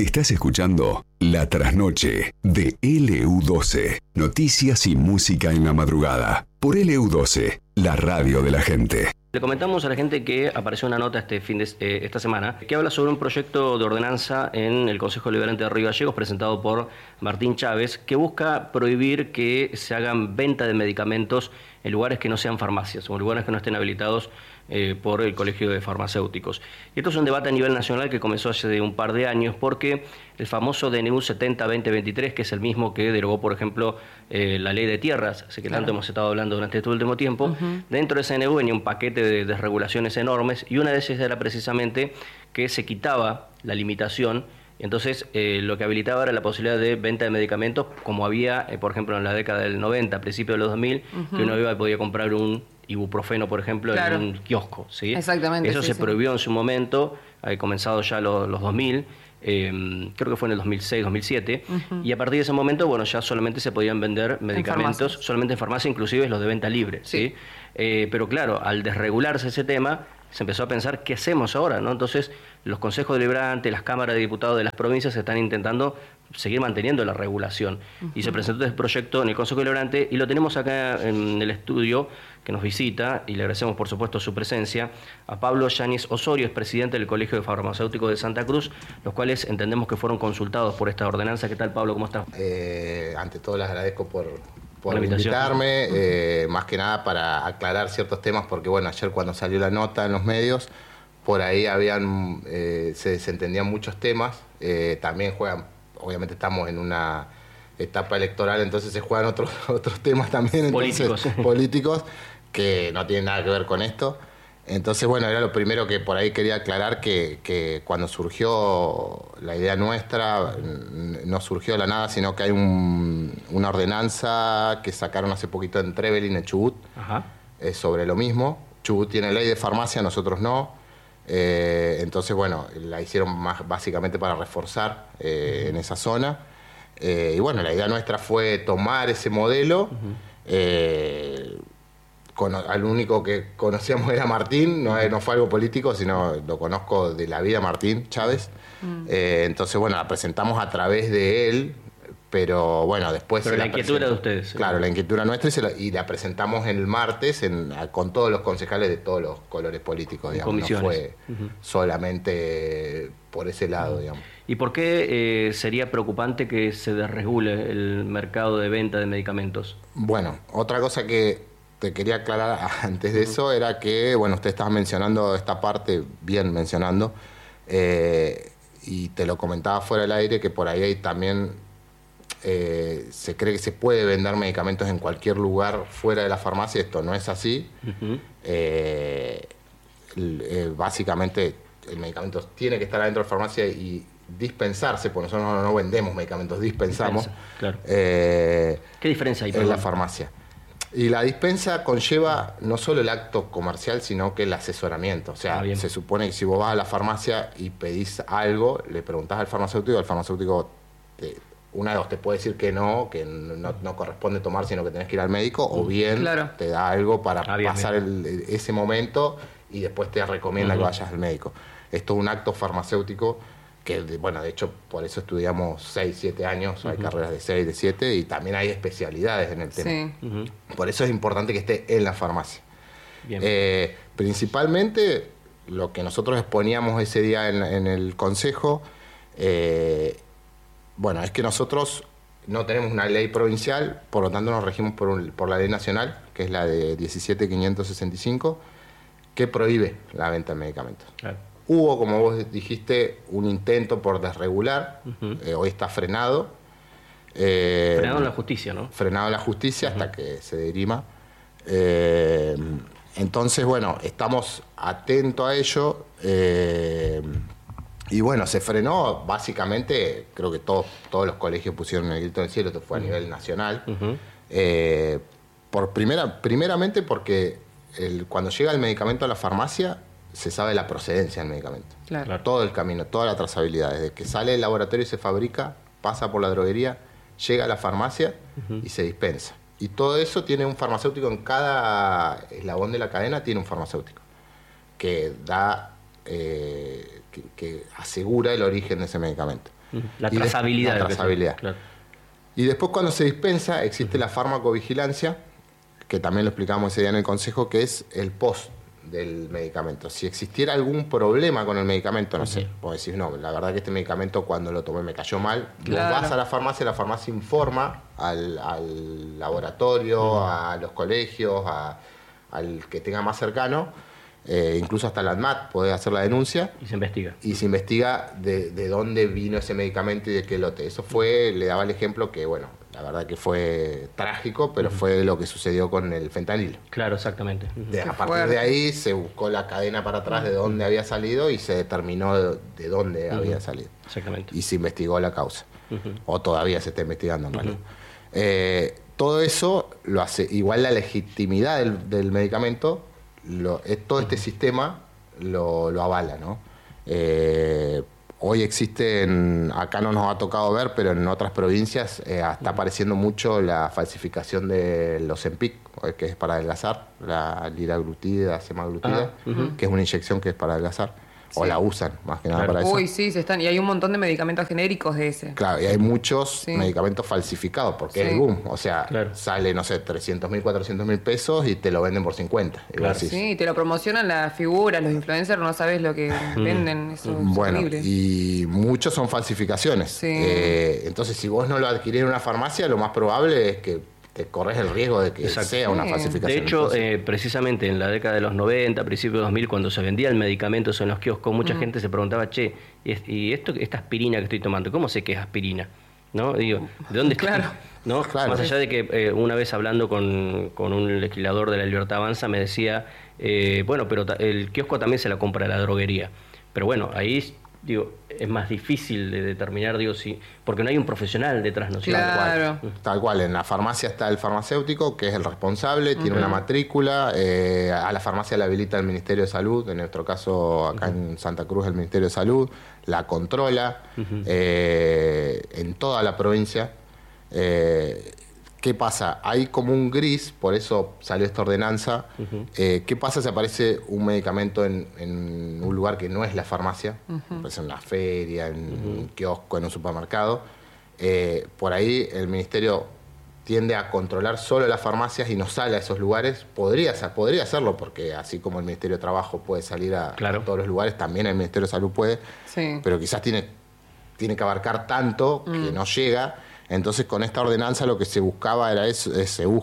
Estás escuchando La Trasnoche de LU12. Noticias y música en la madrugada. Por LU12, la radio de la gente. Le comentamos a la gente que apareció una nota esta semana que habla sobre un proyecto de ordenanza en el Consejo Deliberante de Río Gallegos presentado por Martín Chávez que busca prohibir que se hagan venta de medicamentos en lugares que no sean farmacias o en lugares que no estén habilitados por el Colegio de Farmacéuticos. Y esto es un debate a nivel nacional que comenzó hace un par de años porque el famoso DNU 70-2023, que es el mismo que derogó, por ejemplo, la ley de tierras, así que tanto hemos estado hablando durante este último tiempo, dentro de ese DNU venía un paquete de desregulaciones enormes y una de ellas era precisamente que se quitaba la limitación. Entonces, lo que habilitaba era la posibilidad de venta de medicamentos, como había, por ejemplo, en la década del 90, a principios de los 2000, que uno iba y podía comprar un ibuprofeno, por ejemplo, en un kiosco, ¿sí? Exactamente. Eso se prohibió en su momento, ha comenzado ya los 2000, creo que fue en el 2006, 2007, y a partir de ese momento, bueno, ya solamente se podían vender medicamentos, solamente en farmacia, inclusive los de venta libre, ¿sí? Pero claro, al desregularse ese tema, se empezó a pensar, ¿qué hacemos ahora? ¿No? Entonces, los consejos deliberantes, las cámaras de diputados de las provincias están intentando seguir manteniendo la regulación. Y se presentó este proyecto en el Consejo Deliberante y lo tenemos acá en el estudio que nos visita, y le agradecemos por supuesto su presencia, a Pablo Yáñez Osorio, es presidente del Colegio de Farmacéuticos de Santa Cruz, los cuales entendemos que fueron consultados por esta ordenanza. ¿Qué tal, Pablo? ¿Cómo estás? Ante todo les agradezco por invitarme, más que nada para aclarar ciertos temas, porque bueno, ayer cuando salió la nota en los medios, por ahí se desentendían muchos temas, también juegan, obviamente estamos en una etapa electoral, entonces se juegan otros temas también, políticos, que no tienen nada que ver con esto. Entonces, bueno, era lo primero que por ahí quería aclarar, que cuando surgió la idea nuestra, no surgió de la nada, sino que hay una ordenanza que sacaron hace poquito en Trevelin, en Chubut, sobre lo mismo. Chubut tiene ley de farmacia, nosotros no. Entonces, bueno, la hicieron básicamente para reforzar en esa zona. Y bueno, la idea nuestra fue tomar ese modelo. Al único que conocíamos era Martín, no fue algo político, sino lo conozco de la vida, Martín Chávez. Entonces, bueno, la presentamos a través de él, pero bueno, después... Pero la inquietud era de ustedes. Claro, la inquietud era nuestra y la presentamos el martes con todos los concejales de todos los colores políticos, digamos. No fue solamente por ese lado, digamos. ¿Y por qué sería preocupante que se desregule el mercado de venta de medicamentos? Bueno, otra cosa que te quería aclarar antes de eso era que, bueno, usted estaba mencionando esta parte, bien mencionando, y te lo comentaba fuera del aire, que por ahí hay también se cree que se puede vender medicamentos en cualquier lugar fuera de la farmacia. Esto no es así. Básicamente el medicamento tiene que estar adentro de la farmacia y dispensarse, porque nosotros no vendemos medicamentos, dispensamos. Claro. ¿Qué diferencia hay? En la farmacia. Y la dispensa conlleva no solo el acto comercial, sino que el asesoramiento. O sea, se supone que si vos vas a la farmacia y pedís algo, le preguntás al farmacéutico, una de dos, te puede decir que no corresponde tomar, sino que tenés que ir al médico, o bien te da algo para pasar ese momento y después te recomienda que vayas al médico. Esto es un acto farmacéutico que, bueno, de hecho, por eso estudiamos 6, 7 años, hay carreras de 6, de 7, y también hay especialidades en el tema. Por eso es importante que esté en la farmacia. Principalmente, lo que nosotros exponíamos ese día en el consejo, bueno, es que nosotros no tenemos una ley provincial, por lo tanto nos regimos por la ley nacional, que es la de 17.565, que prohíbe la venta de medicamentos. Hubo, como vos dijiste, un intento por desregular, hoy está frenado. Frenado en la justicia, ¿no? Frenado en la justicia hasta que se dirima. Entonces, bueno, estamos atentos a ello. Y bueno, se frenó básicamente, creo que todos los colegios pusieron el grito en el cielo, esto fue a nivel nacional. Primeramente porque cuando llega el medicamento a la farmacia, se sabe la procedencia del medicamento. Todo el camino, toda la trazabilidad, desde que sale del laboratorio y se fabrica, pasa por la droguería, llega a la farmacia y se dispensa. Y todo eso tiene un farmacéutico en cada eslabón de la cadena, tiene un farmacéutico que da... que asegura el origen de ese medicamento. La trazabilidad. La trazabilidad. Claro. Y después cuando se dispensa existe la farmacovigilancia, que también lo explicamos ese día en el consejo, que es el post del medicamento. Si existiera algún problema con el medicamento, no sé, vos decís, no, la verdad que este medicamento cuando lo tomé me cayó mal, Claro. vos vas a la farmacia informa al laboratorio, a los colegios, al que tenga más cercano, incluso hasta la ANMAT podés hacer la denuncia. Y se investiga. Y se investiga de dónde vino ese medicamento y de qué lote. Eso fue, le daba el ejemplo que, bueno, la verdad que fue trágico, pero fue lo que sucedió con el fentanilo. Claro, exactamente. A partir de ahí se buscó la cadena para atrás de dónde había salido y se determinó de dónde había salido. Exactamente. Y se investigó la causa. O todavía se está investigando, en realidad. Todo eso lo hace, igual la legitimidad del medicamento, todo este sistema lo avala, ¿no? Hoy existen, acá no nos ha tocado ver, pero en otras provincias está apareciendo mucho la falsificación de los Ozempic, que es para adelgazar, la liraglutida, semaglutida, que es una inyección que es para adelgazar. O la usan, más que nada, para eso. Uy, sí, y hay un montón de medicamentos genéricos de ese. Claro, y hay muchos medicamentos falsificados, porque es el boom. O sea, sale, no sé, 300.000, 400.000 pesos y te lo venden por 50. Claro. Sí, te lo promocionan las figuras, los influencers, no sabes lo que venden. Eso es bueno, horrible. y muchos son falsificaciones. Sí. Entonces, si vos no lo adquirís en una farmacia, lo más probable es que te corres el riesgo de que sea una falsificación. De hecho, precisamente en la década de los 90, principios de 2000, cuando se vendía el medicamento en los kioscos, mucha gente se preguntaba, che, ¿y esta aspirina que estoy tomando, cómo sé que es aspirina? ¿No? Digo, ¿de dónde está? Claro. ¿No? Claro. Más allá de que una vez hablando con un legislador de la Libertad Avanza me decía, bueno, pero el kiosco también se la compra la droguería. Pero bueno, ahí digo, es más difícil de determinar, digo, porque no hay un profesional detrás, ¿no? Claro. Tal cual, en la farmacia está el farmacéutico, que es el responsable, tiene una matrícula, a la farmacia la habilita el Ministerio de Salud, en nuestro caso acá en Santa Cruz el Ministerio de Salud, la controla en toda la provincia. ¿Qué pasa? Hay como un gris, por eso salió esta ordenanza. ¿Qué pasa si aparece un medicamento en un lugar que no es la farmacia? Aparece en una feria, en un kiosco, en un supermercado. Por ahí el ministerio tiende a controlar solo las farmacias y no sale a esos lugares. Podría hacerlo, porque así como el Ministerio de Trabajo puede salir a todos los lugares, también el Ministerio de Salud puede. Sí. Pero quizás tiene que abarcar tanto que no llega. Entonces, con esta ordenanza lo que se buscaba era eso,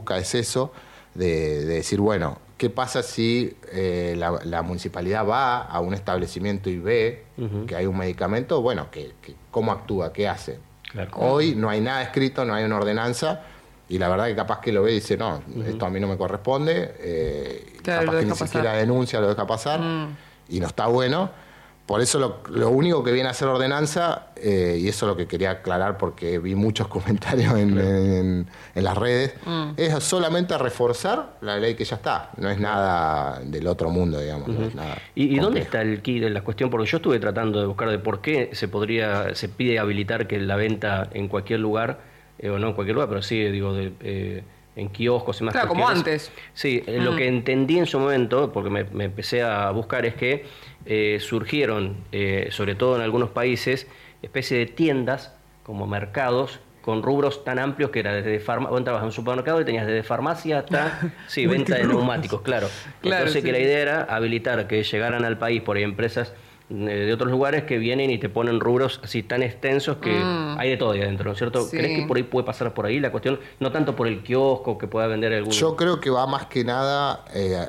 de decir, bueno, ¿qué pasa si la municipalidad va a un establecimiento y ve que hay un medicamento? Bueno, ¿cómo actúa? ¿Qué hace? Claro. Hoy no hay nada escrito, no hay una ordenanza, y la verdad que capaz que lo ve y dice, no, esto a mí no me corresponde, capaz que ni siquiera denuncia, lo deja pasar, y no está bueno. Por eso lo único que viene a hacer ordenanza, y eso es lo que quería aclarar porque vi muchos comentarios en las redes, es solamente reforzar la ley que ya está. No es nada del otro mundo, digamos. No es nada ¿Y dónde está el quid de la cuestión? Porque yo estuve tratando de buscar de por qué se pide habilitar que la venta en cualquier lugar, o no en cualquier lugar, pero sí, digo, en kioscos y más. Claro, como antes. Sí, lo que entendí en su momento, porque me empecé a buscar, es que surgieron, sobre todo en algunos países, especie de tiendas como mercados con rubros tan amplios que era desde farmacia. Vos entrabas a un supermercado y tenías desde farmacia hasta venta de neumáticos, claro. Entonces que la idea era habilitar que llegaran al país por ahí empresas de otros lugares que vienen y te ponen rubros así tan extensos que hay de todo ahí adentro, ¿no es cierto? Sí. ¿Crees que por ahí puede pasar por ahí la cuestión? No tanto por el kiosco que pueda vender algún... Yo creo que va más que nada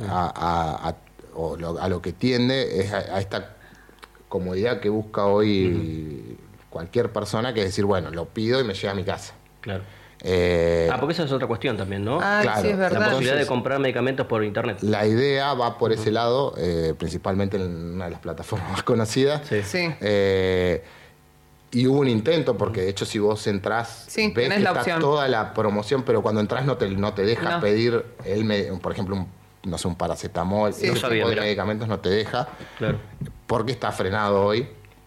a lo que tiende es a esta comodidad que busca hoy cualquier persona, que es decir, bueno, lo pido y me llega a mi casa. Claro. Porque esa es otra cuestión también, ¿no? Claro, sí, es verdad. La posibilidad de comprar medicamentos por internet. La idea va por ese lado, principalmente en una de las plataformas más conocidas. Sí. Y hubo un intento, porque de hecho si vos entrás, ves que está toda la promoción, pero cuando entras no te deja pedir, por ejemplo, un paracetamol, ese tipo de medicamentos no te deja, porque está frenado hoy.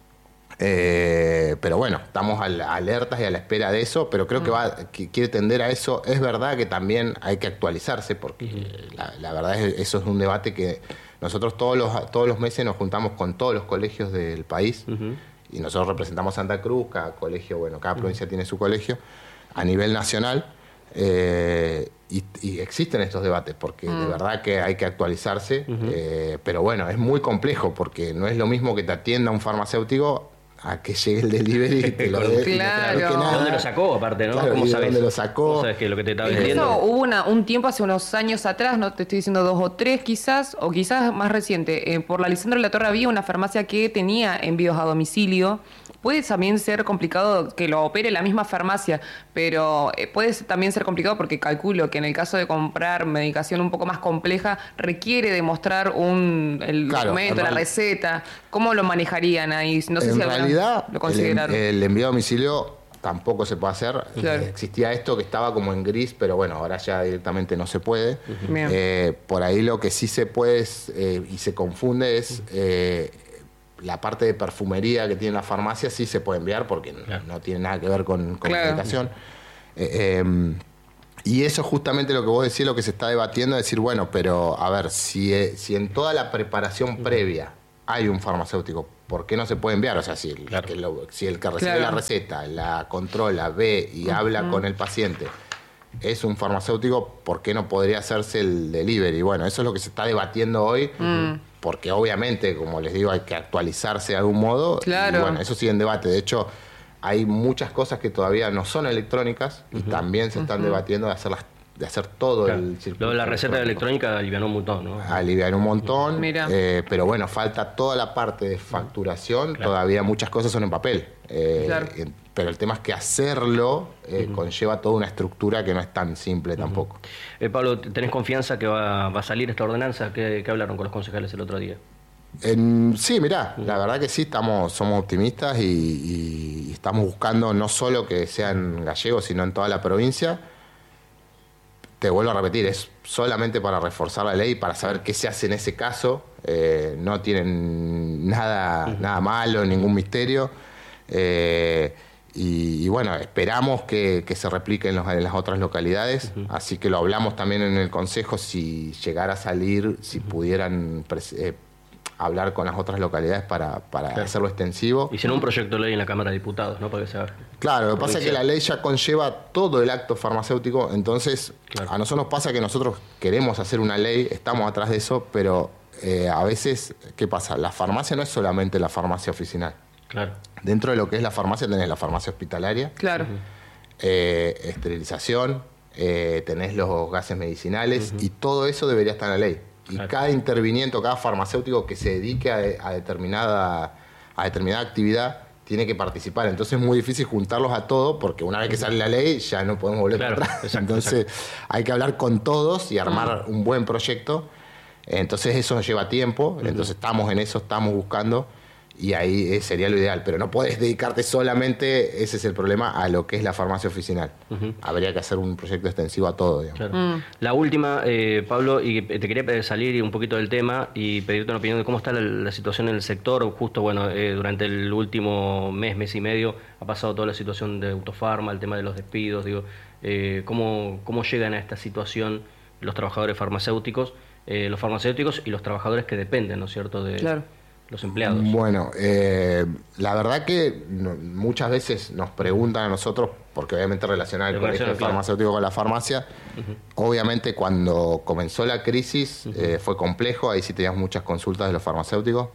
Pero bueno, estamos alertas y a la espera de eso, pero creo que quiere tender a eso. Es verdad que también hay que actualizarse, porque la verdad eso es un debate que nosotros todos los meses nos juntamos con todos los colegios del país y nosotros representamos Santa Cruz, cada colegio, bueno, cada provincia tiene su colegio, a nivel nacional, y existen estos debates, porque de verdad que hay que actualizarse, pero bueno, es muy complejo, porque no es lo mismo que te atienda un farmacéutico a que llegue el delivery y te lo dé. Claro. ¿De dónde lo sacó, aparte, no? Claro, ¿Cómo ¿y de sabes? dónde lo sacó? ¿Cómo sabes que lo que te está Incluso vendiendo? hubo un tiempo, hace unos años atrás, no te estoy diciendo 2 o 3 quizás, o quizás más reciente, por la Lisandro de la Torre había una farmacia que tenía envíos a domicilio. Puede también ser complicado que lo opere la misma farmacia, pero puede también ser complicado porque calculo que en el caso de comprar medicación un poco más compleja requiere demostrar el documento, la receta. ¿Cómo lo manejarían ahí? No sé en si realidad, lo consideraron. el envío a domicilio tampoco se puede hacer. Claro. Existía esto que estaba como en gris, pero bueno, ahora ya directamente no se puede. Bien. Por ahí lo que sí se puede y se confunde es la parte de perfumería que tiene la farmacia, sí se puede enviar porque no tiene nada que ver con medicación. Y eso es justamente lo que vos decís, lo que se está debatiendo, es decir, bueno, pero a ver, si en toda la preparación previa hay un farmacéutico, ¿por qué no se puede enviar? O sea, si el que recibe la receta, la controla, ve y habla con el paciente, es un farmacéutico, ¿por qué no podría hacerse el delivery? Bueno, eso es lo que se está debatiendo hoy, porque obviamente, como les digo, hay que actualizarse de algún modo. Claro. Y bueno, eso sigue en debate. De hecho, hay muchas cosas que todavía no son electrónicas y también se están debatiendo de hacer todo el circuito. Lo de la receta electrónica alivianó un montón, ¿no? Aliviar un montón, Mira. pero bueno, falta toda la parte de facturación, todavía muchas cosas son en papel. Claro. Pero el tema es que hacerlo conlleva toda una estructura que no es tan simple tampoco. Pablo, ¿tenés confianza que va a salir esta ordenanza? ¿Qué hablaron con los concejales el otro día? Sí, mirá, la verdad que sí, somos optimistas y estamos buscando no solo que sean gallegos, sino en toda la provincia. Te vuelvo a repetir, es solamente para reforzar la ley, para saber qué se hace en ese caso. No tienen nada malo, ningún misterio. Y bueno, esperamos que se replique en las otras localidades. Así que lo hablamos también en el Consejo, si llegara a salir, si pudieran hablar con las otras localidades para hacerlo extensivo. Hicieron un proyecto de ley en la Cámara de Diputados, ¿no? Para que se haga. Claro, lo que pasa es que la ley ya conlleva todo el acto farmacéutico, entonces a nosotros nos pasa que nosotros queremos hacer una ley, estamos atrás de eso, pero a veces, ¿qué pasa? La farmacia no es solamente la farmacia oficinal. Claro. Dentro de lo que es la farmacia tenés la farmacia hospitalaria, Claro. Esterilización, tenés los gases medicinales y todo eso debería estar en la ley. Y cada interviniente, cada farmacéutico que se dedique a determinada actividad tiene que participar. Entonces es muy difícil juntarlos a todos porque una vez que sale la ley ya no podemos volver para atrás. Entonces hay que hablar con todos y armar un buen proyecto. Entonces eso nos lleva tiempo. Entonces estamos en eso, estamos buscando. Y ahí sería lo ideal, pero no podés dedicarte solamente, ese es el problema, a lo que es la farmacia oficinal. Habría que hacer un proyecto extensivo a todo, digamos. Claro. La última, Pablo, y te quería salir un poquito del tema y pedirte una opinión de cómo está la situación en el sector. Justo, bueno, durante el último mes y medio ha pasado toda la situación de Autofarma, el tema de los despidos, digo, ¿cómo llegan a esta situación los trabajadores farmacéuticos, y los trabajadores que dependen, ¿no es cierto?, de los empleados. Bueno, la verdad que muchas veces nos preguntan a nosotros, porque obviamente relacionar el colegio farmacéutico con la farmacia, obviamente cuando comenzó la crisis fue complejo, ahí sí teníamos muchas consultas de los farmacéuticos.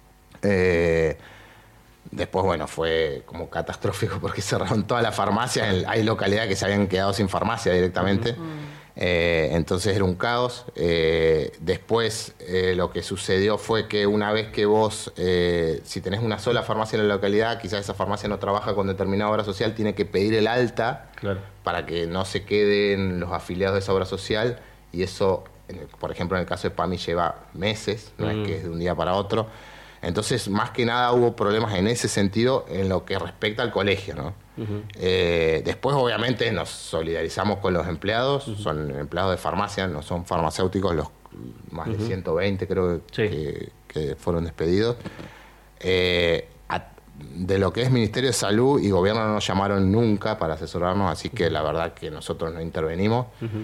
Después, bueno, fue como catastrófico porque cerraron todas las farmacias, hay localidades que se habían quedado sin farmacia directamente. Entonces era un caos. Después lo que sucedió fue que una vez que vos, si tenés una sola farmacia en la localidad, quizás esa farmacia no trabaja con determinada obra social, tiene que pedir el alta para que no se queden los afiliados de esa obra social, y eso, por ejemplo, en el caso de PAMI lleva meses, no es que es de un día para otro. Entonces, más que nada hubo problemas en ese sentido en lo que respecta al colegio, ¿no? Después, obviamente, nos solidarizamos con los empleados, son empleados de farmacia, no son farmacéuticos, los más de 120 creo que fueron despedidos. De lo que es Ministerio de Salud y Gobierno no nos llamaron nunca para asesorarnos, así que la verdad que nosotros no intervenimos.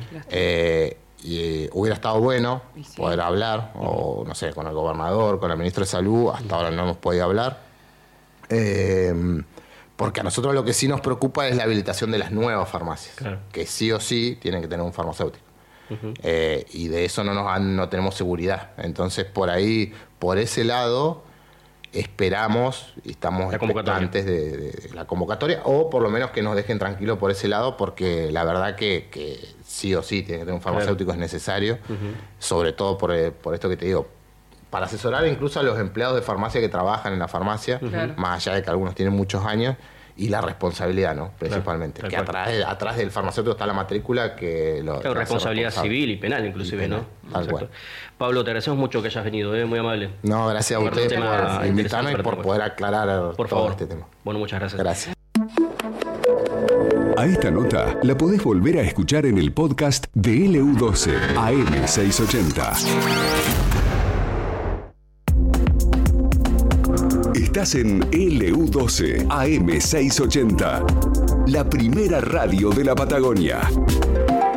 Y hubiera estado bueno poder hablar, o no sé, con el gobernador, con el ministro de Salud, hasta ahora no hemos podido hablar. Porque a nosotros lo que sí nos preocupa es la habilitación de las nuevas farmacias, claro, que sí o sí tienen que tener un farmacéutico. Y de eso no tenemos seguridad. Entonces, por ese lado, esperamos y estamos expectantes de la convocatoria, o por lo menos que nos dejen tranquilos por ese lado, porque la verdad que sí o sí tiene que tener un farmacéutico, claro, es necesario, sobre todo por esto que te digo, para asesorar incluso a los empleados de farmacia que trabajan en la farmacia, más allá de que algunos tienen muchos años, y la responsabilidad, ¿no? Principalmente. Claro, que atrás del farmacéutico está la matrícula que lo... Claro, responsabilidad civil y penal inclusive, ¿no? Tal cual. Pablo, te agradecemos mucho que hayas venido, muy amable. No, gracias a ustedes por invitarme y por poder aclarar todo este tema. Bueno, muchas gracias. Gracias. A esta nota la podés volver a escuchar en el podcast de LU12 AM680. Estás en LU12 AM680, la primera radio de la Patagonia.